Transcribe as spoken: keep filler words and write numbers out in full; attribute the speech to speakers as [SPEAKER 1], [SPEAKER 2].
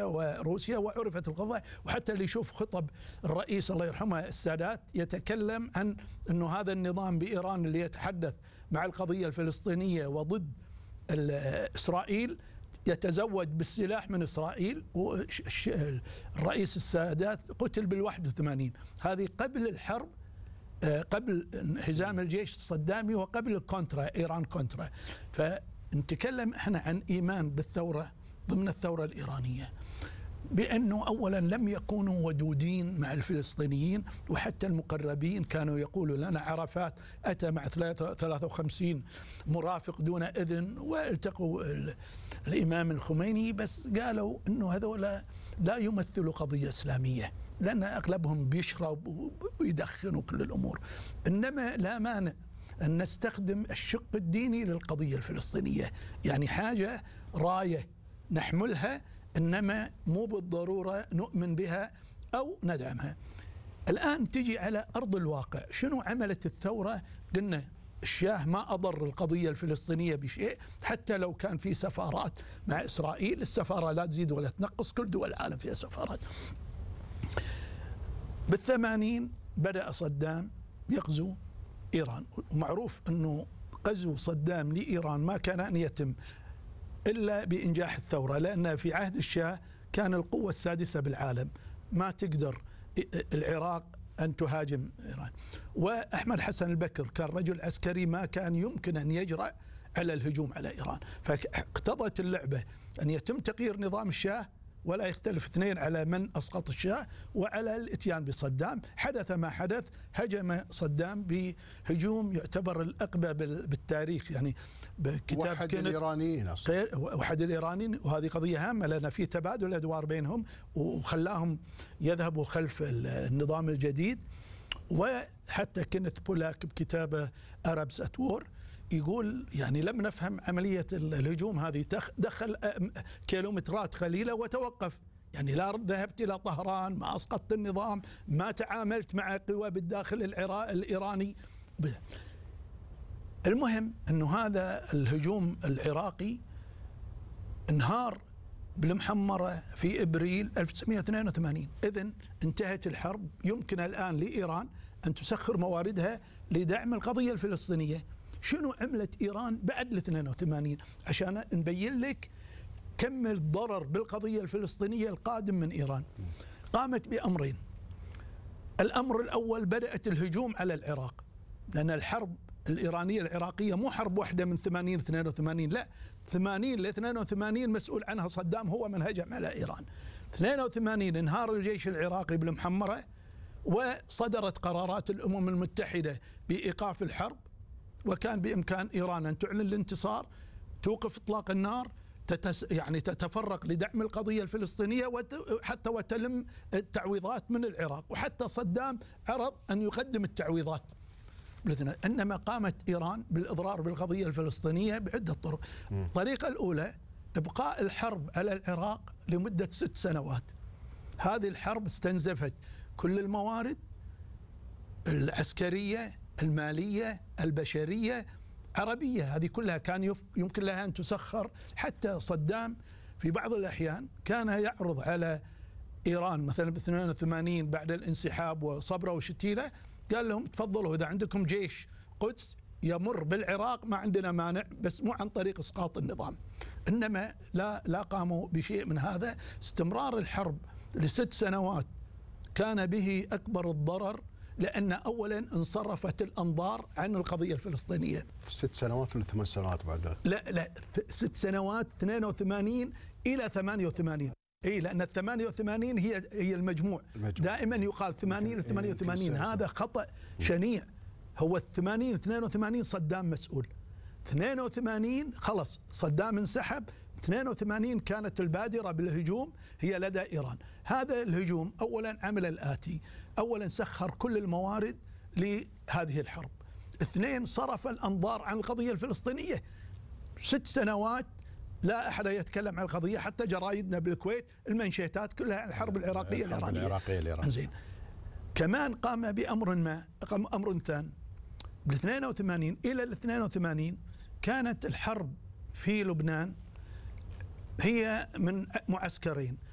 [SPEAKER 1] وروسيا وعرفت القضايا. وحتى اللي يشوف خطب الرئيس الله يرحمه السادات يتكلم عن أنه هذا النظام بإيران اللي يتحدث مع القضية الفلسطينية وضد إسرائيل يتزود بالسلاح من إسرائيل. والرئيس السادات قتل بالواحد وثمانين، هذه قبل الحرب، قبل انهزام الجيش الصدامي وقبل الكونترا، إيران كونترا. فنتكلم احنا عن إيمان بالثورة ضمن الثورة الإيرانية، بأنه أولا لم يكونوا ودودين مع الفلسطينيين، وحتى المقربين كانوا يقولوا لنا عرفات أتى مع ثلاثة وخمسين مرافق دون إذن والتقوا الإمام الخميني، بس قالوا أنه هذولا لا يمثلوا قضية إسلامية لأن أغلبهم بيشرب ويدخنوا كل الأمور، إنما لا مانع أن نستخدم الشق الديني للقضية الفلسطينية، يعني حاجة راية نحملها إنما مو بالضرورة نؤمن بها أو ندعمها. الآن تجي على أرض الواقع، شنو عملت الثورة؟ قلنا الشاه ما أضر القضية الفلسطينية بشيء، حتى لو كان في سفارات مع إسرائيل، السفارة لا تزيد ولا تنقص، كل دول العالم فيها سفارات. بالثمانين بدأ صدام يغزو إيران، ومعروف أنه غزو صدام لإيران ما كان أن يتم إلا بإنجاح الثورة، لأن في عهد الشاه كان القوة السادسة بالعالم، ما تقدر العراق أن تهاجم إيران. وأحمد حسن البكر كان رجل عسكري ما كان يمكن أن يجرأ على الهجوم على إيران، فاقتضت اللعبة أن يتم تغيير نظام الشاه ولا يختلف اثنين على من أسقط الشاه وعلى الاتيان بصدام. حدث ما حدث، هجم صدام بهجوم يعتبر الأقبى بالتاريخ، يعني بكتاب
[SPEAKER 2] وحد الإيرانيين
[SPEAKER 1] أصلا، وحد الإيرانيين، وهذه قضية هامة لأن في تبادل أدوار بينهم وخلاهم يذهبوا خلف النظام الجديد. وحتى كينيث بولاك بكتابه أرابز أت وور يقول يعني لم نفهم عملية الهجوم هذه، دخل كيلومترات قليلة وتوقف، يعني لا ذهبت إلى طهران، ما أسقطت النظام، ما تعاملت مع قوى بالداخل الإيراني. المهم أنه هذا الهجوم العراقي انهار بالمحمرة في إبريل ألف وتسعمئة واثنين وثمانين. إذن انتهت الحرب، يمكن الآن لإيران أن تسخر مواردها لدعم القضية الفلسطينية. شنو عملت إيران بعد ال اثنين وثمانين عشان نبين لك كم الضرر بالقضية الفلسطينية القادم من إيران؟ قامت بأمرين. الأمر الأول، بدأت الهجوم على العراق، لأن الحرب الإيرانية العراقية مو حرب واحدة من ثمانين اثنين وثمانين، لا، ثمانين ل اثنين وثمانين مسؤول عنها صدام، هو من هجم على إيران. اثنين وثمانين انهار الجيش العراقي بالمحمرة، وصدرت قرارات الأمم المتحدة بإيقاف الحرب، وكان بإمكان إيران أن تعلن الانتصار، توقف إطلاق النار، تتس يعني تتفرق لدعم القضية الفلسطينية وحتى وتلم التعويضات من العراق، وحتى صدام عرض أن يقدم التعويضات. إنما قامت إيران بالإضرار بالقضية الفلسطينية بعدة طرق. الطريقة الأولى إبقاء الحرب على العراق لمدة ست سنوات. هذه الحرب استنزفت كل الموارد العسكرية، المالية، البشرية، عربية، هذه كلها كان يمكن لها أن تسخر. حتى صدام في بعض الأحيان كان يعرض على إيران مثلا ب اثنين وثمانين بعد الانسحاب وصبرا وشتيلة، قال لهم تفضلوا إذا عندكم جيش قدس يمر بالعراق ما عندنا مانع، بس مو عن طريق إسقاط النظام. إنما لا لا قاموا بشيء من هذا. استمرار الحرب لست سنوات كان به أكبر الضرر، لأن أولا انصرفت الأنظار عن القضية الفلسطينية.
[SPEAKER 2] ست سنوات ولا ثمان سنوات بعد؟
[SPEAKER 1] لا لا ست سنوات، اثنين وثمانين إلى ثمانية وثمانين. اي لأن الثمانية وثمانين هي هي المجموع, المجموع. دائما يقال ثمانين إلى ثمانية وثمانين، هذا خطأ شنيع. هو الثمانين اثنين وثمانين صدام مسؤول، اثنين وثمانين خلص صدام انسحب، اثنين وثمانين كانت البادرة بالهجوم هي لدى إيران. هذا الهجوم أولا عمل الآتي: أولا سخر كل الموارد لهذه الحرب، اثنين صرف الأنظار عن القضية الفلسطينية. ست سنوات لا أحد يتكلم عن القضية، حتى جرايدنا بالكويت المنشيتات كلها عن الحرب العراقية الإيرانية.
[SPEAKER 2] العراقية الإيرانية.
[SPEAKER 1] زين. كمان قام بأمر ما، أمر ثاني. بال اثنين وثمانين إلى ال اثنين وثمانين كانت الحرب في لبنان هي من معسكرين: